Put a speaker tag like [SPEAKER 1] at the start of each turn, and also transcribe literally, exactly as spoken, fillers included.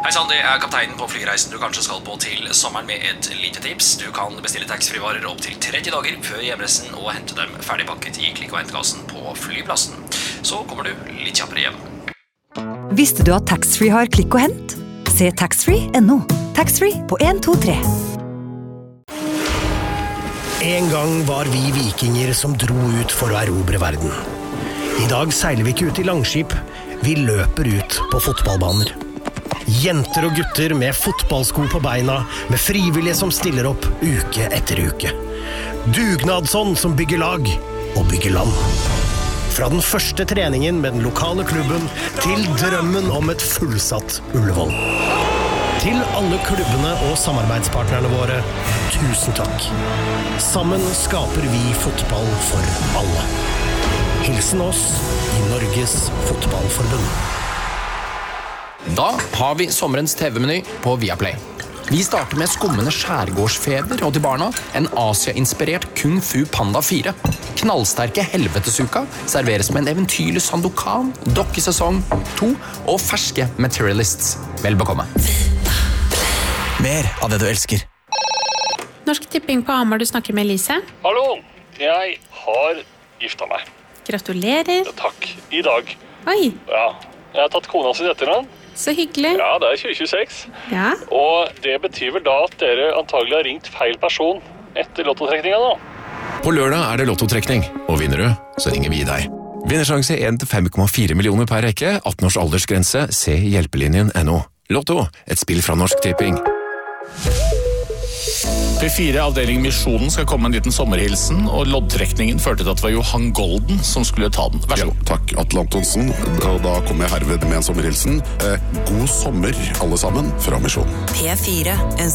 [SPEAKER 1] Hei sann, det er kapteinen på flyreisen du kanskje skal på til sommeren med et lite tips. Du kan bestille taxfree-varer opp til tretti dager før hjemreisen og hente dem ferdigpakket i klikk- og hentkassen på flyplassen. Så kommer du litt kjappere hjem.
[SPEAKER 2] Visste du at taxfree har klikk og hent? Se taxfree punktum no. Taxfree på en to tre.
[SPEAKER 3] En gang var vi vikinger som dro ut for å erobre verden. I dag seiler vi ikke ut i langskip, vi løper ut på fotballbaner. Jenter og gutter med fotballsko på beina, med frivillige som stiller opp uke etter uke. Dugnadsånd som bygger lag og bygger land. Fra den første treningen med den lokale klubben til drømmen om et fullsatt Ullevål. Til alle klubbene og samarbeidspartnerne våre, tusen takk. Sammen skaper vi fotball for alle. Hilsen oss i Norges Fotballforbund.
[SPEAKER 4] Da har vi sommerens T V-meny på Viaplay. Vi starter med skummende skjærgårdsfeber og til barna en Asia-inspirert Kung Fu Panda fire. Knallsterke helvetesuka serveres med en eventyrlig Sandokan, dokkesesong to og ferske Materialists. Vel bekomme.
[SPEAKER 5] Mer av det du elsker.
[SPEAKER 6] Norsk Tipping på Hamar, du snakker med Elise.
[SPEAKER 7] Hallo, jeg har gifta meg.
[SPEAKER 6] Gratulerer.
[SPEAKER 7] Ja, takk, i dag.
[SPEAKER 6] Oi.
[SPEAKER 7] Ja, jeg har tatt kona sin etternavn.
[SPEAKER 6] Så hyggelig.
[SPEAKER 7] Ja, det er tjue tjueseks.
[SPEAKER 6] Ja.
[SPEAKER 7] Og det betyr vel da at dere antagelig har ringt feil person etter lottotrekninga nå.
[SPEAKER 8] På lørdag er det lottotrekning, og vinner du, så ringer vi deg. Vinnersjanse en til fem komma fire millioner per rekke, atten års aldersgrense, se hjelpelinjen punktum no. Lotto, et spill fra Norsk Tipping.
[SPEAKER 9] P fire avdeling Misjonen skal komme med en liten sommerhilsen, og loddtrekningen førte til at det var Johan Golden som skulle ta den. Vær så god.
[SPEAKER 10] Ja, takk, Atle Antonsen. Og da kommer jeg herved med en sommerhilsen. Eh, god sommer, alle sammen, fra Misjonen.
[SPEAKER 11] P fire, en